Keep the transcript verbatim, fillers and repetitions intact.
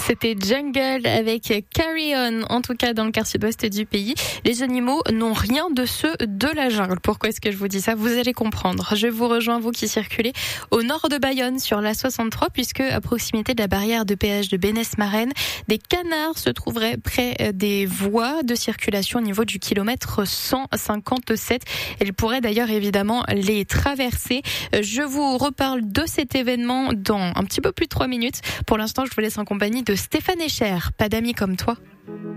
C'était Jungle avec Carry On, en tout cas dans le quartier ouest du pays. Les animaux n'ont rien de ceux de la jungle. Pourquoi est-ce que je vous dis ça? Vous allez comprendre. Je vous rejoins, vous qui circulez au nord de Bayonne sur l'A soixante-trois, puisque à proximité de la barrière de péage de Bénesse-Marraine, des canards se trouveraient près des voies de circulation au niveau du kilomètre cent cinquante-sept. Ils pourraient d'ailleurs évidemment les traverser. Je vous reparle de cet événement dans un petit peu plus de trois minutes. Pour l'instant, je vous laisse en compagnie de Stéphane Echer. Pas d'amis comme toi.